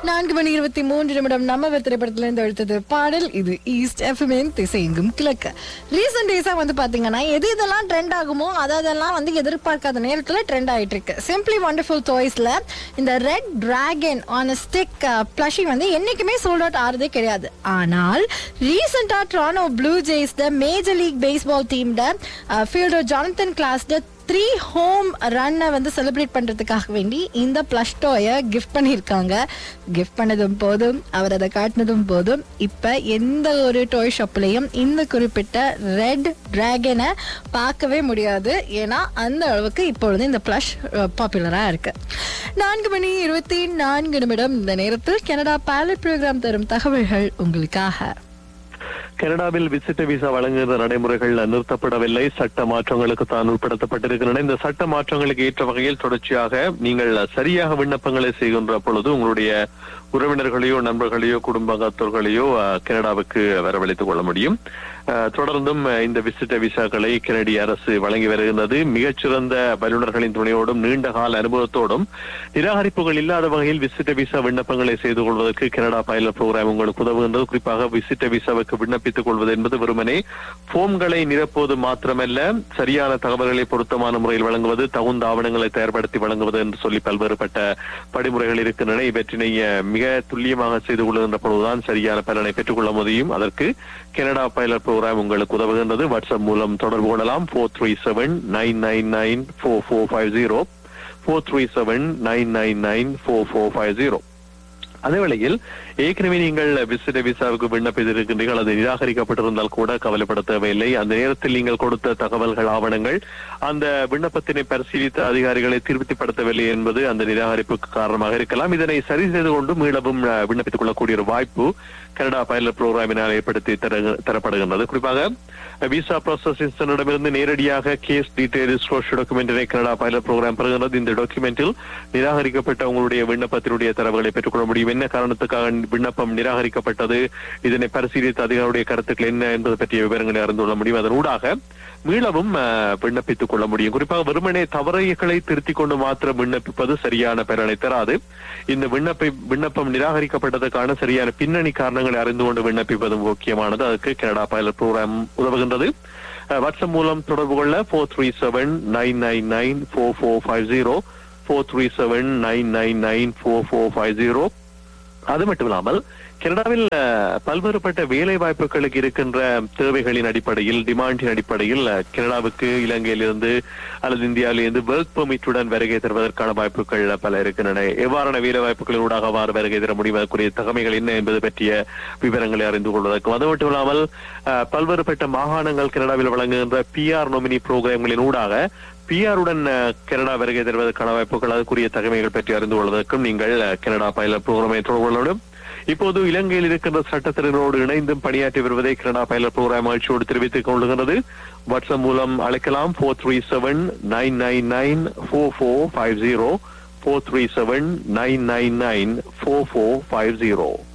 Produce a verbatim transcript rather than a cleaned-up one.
நான்கு மணி இருபத்தி மூன்று நிமிடம் நம்ம திரைப்படத்துல இருந்து எடுத்தது பாடல். இது ஈஸ்ட் எஃப்எம் திசையெங்கும் கிழக்கு. ரீசெண்ட் டேஸா வந்து பாத்தீங்கன்னா எது இதெல்லாம் ட்ரெண்ட் ஆகுமோ அதெல்லாம் வந்து எதிர்பார்க்காத நேரத்துல ட்ரெண்ட் ஆயிட்டு இருக்கு. சிம்பிளி வண்டர்ஃபுல் டாய்ஸ்ல இந்த ரெட் டிராகன் ஆன் ஸ்டிக் பிளஷி வந்து என்னைக்குமே சோல்ட் அவுட் ஆறதே கிடையாது. ஆனால் ரீசெண்டா Toronto blue Jaish major league baseball team fielder Jonathan class three home ரன்னை வந்து செலிப்ரேட் பண்றதுக்காக வேண்டி இந்த பிளஷ் டாயை கிஃப்ட் பண்ணியிருக்காங்க. கிஃப்ட் பண்ணதும் போதும், அவர் அதை காட்டினதும் போதும், இப்ப எந்த ஒரு டாய் ஷாப்லயும் இந்த குறிப்பிட்ட ரெட் டிராகனை பார்க்கவே முடியாது. ஏன்னா அந்த அளவுக்கு இப்பொழுது இந்த பிளஷ் பாப்புலரா இருக்கு. நான்கு மணி இருபத்தி நான்கு நிமிடம் இந்த நேரத்தில் கனடா பைலட் ப்ரோக்ராம் தரும் தகவல்கள் உங்களுக்காக. கனடாவில் விசிட்ட விசா வழங்குகிற நடைமுறைகள் நிறுத்தப்படவில்லை. சட்ட மாற்றங்களுக்கு தான் உட்படுத்தப்பட்டிருக்கின்றன. இந்த சட்ட மாற்றங்களுக்கு ஏற்ற வகையில் தொடர்ச்சியாக நீங்கள் சரியாக விண்ணப்பங்களை செய்கின்ற பொழுது உங்களுடைய உறவினர்களையோ நண்பர்களையோ குடும்பத்தோர்களையோ கனடாவுக்கு வரவழைத்துக் கொள்ள முடியும். தொடர்ந்தும் இந்த விசிட்ட விசாக்களை கனடிய அரசு வழங்கி வருகின்றது. மிகச்சிறந்த வல்லுநர்களின் துணையோடும் நீண்ட கால அனுபவத்தோடும் நிராகரிப்புகள் இல்லாத வகையில் விசிட்ட விசா விண்ணப்பங்களை செய்து கொள்வதற்கு கனடா பைலட் ப்ரோக்ராம் உங்களுக்கு உதவுகின்றது. குறிப்பாக விசிட்ட விசாவுக்கு விண்ணப்பித்துக் கொள்வது என்பது வெறுமனே போம்களை நிரப்புவது மாத்திரமல்ல, சரியான தகவல்களை பொருத்தமான முறையில் வழங்குவது, தகுந்த ஆவணங்களை தயார்படுத்தி வழங்குவது என்று சொல்லி பல்வேறுபட்ட படிமுறைகள் இருக்கின்றன. இவற்றினை மிக துல்லியமாக செய்து கொள்கின்ற பொழுதுதான் சரியான பலனை பெற்றுக் கொள்ள முடியும். அதற்கு கனடா பைலட் ப்ரோக்ராம் உங்களுக்கு உதவுகின்றது. வாட்ஸ்அப் மூலம் தொடர்பு கொள்ளலாம். Four three seven nine nine nine four four five zero four three seven nine nine nine four four five zero. அதே வேளையில் ஏற்கனவே நீங்கள் விசிட்ட விசாவுக்கு விண்ணப்பித்திருக்கின்றீர்கள், அது நிராகரிக்கப்பட்டிருந்தால் கூட கவலைப்பட தேவையில்லை. அந்த நேரத்தில் நீங்கள் கொடுத்த தகவல்கள், ஆவணங்கள் அந்த விண்ணப்பத்தினை பரிசீலித்த அதிகாரிகளை திருப்திப்படுத்தவில்லை என்பது அந்த நிராகரிப்புக்கு காரணமாக இருக்கலாம். இதனை சரி செய்து கொண்டு மீளவும் விண்ணப்பித்துக் கொள்ளக்கூடிய ஒரு வாய்ப்பு கனடா பைலட் ப்ரோக்ராமினால் ஏற்படுத்தி தரப்படுகின்றது. குறிப்பாக விசா ப்ராசஸிடமிருந்து நேரடியாக case detail disclosure டாக்குமெண்டினை Canada pilot program பெறுகின்றது. இந்த டாக்குமெண்டில் நிராகரிக்கப்பட்ட உங்களுடைய விண்ணப்பத்தினுடைய தரவுகளை பெற்றுக்கொள்ள முடியும். என்ன காரணத்துக்காக விண்ணப்பம் நிராகரிக்கப்பட்டது, இதனை பரிசீலித்த அதிகாரியுடைய கருத்துக்கள் என்ன என்பது பற்றிய விவரங்களை அறிந்து கொள்ள முடியும். அதன் ஊடாக மீளவும் விண்ணப்பித்துக் கொள்ள முடியும். குறிப்பாக வெறுமனே தவறுகளை திருத்திக் கொண்டு மாத்திரம் விண்ணப்பிப்பது சரியான பலனை தராது. இந்த விண்ணப்ப விண்ணப்பம் நிராகரிக்கப்பட்டதற்கான சரியான பின்னணி காரணங்களை அறிந்து கொண்டு விண்ணப்பிப்பது முக்கியமானது. அதுக்கு கனடா பைலட் ப்ரோக்ராம் உதவுகின்றது. வாட்ஸ்அப் மூலம் தொடர்பு கொள்ள four three seven nine nine nine four four five zero four three seven nine nine nine four four five zero. அது மட்டும் இல்லாமல் கனடாவில் பல்வேறுபட்ட வேலை வாய்ப்புகளுக்கு இருக்கின்ற தேவைகளின் அடிப்படையில், டிமாண்டின் அடிப்படையில் கனடாவுக்கு இலங்கையிலிருந்து அல்லது இந்தியாவிலிருந்து ஒர்க் பெர்மிட்டுடன் வருகை தருவதற்கான வாய்ப்புகள் பல இருக்கின்றன. எவ்வாறான வேலை வாய்ப்புகளின் ஊடாக அவ்வாறு வருகை தர முடிவதற்குரிய தகமைகள் என்ன என்பது பற்றிய விவரங்களை அறிந்து கொள்வதற்கும், அது மட்டும் இல்லாமல் பல்வேறுபட்ட மாகாணங்கள் கனடாவில் வழங்குகின்ற பி ஆர் நொமினி புரோகிராம்களின் ஊடாக பிஆருடன் கனடா வருகை தருவதற்கான வாய்ப்புகள், அதுக்குரிய தகமைகள் பற்றி அறிந்து கொள்வதற்கும் நீங்கள் கனடா பைலட் ப்ரோக்ராமை தொடர்பு கொள்ளணும். இப்போது இலங்கையில் இருக்கின்ற சட்டத்தினரோடு இணைந்தும் பணியாற்றி வருவதை கனடா பைலட் ப்ரோக்ராம் மகிழ்ச்சியோடு தெரிவித்துக் கொள்கிறது. வாட்ஸ்அப் மூலம் அழைக்கலாம். Four three seven nine nine nine four four five zero four three seven nine nine nine four four five zero.